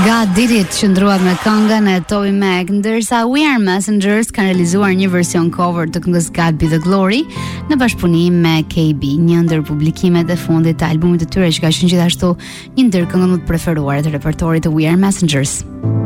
God Did It qëndruat me këngën e Toby Mac, ndërsa We Are Messengers kanë realizuar një version cover të këngës God Be The Glory në bashkëpunim me KB, një ndër publikimet e fundit të albumit të tyre që ka qenë gjithashtu një ndër këngët më të preferuara të repertorit të We Are Messengers.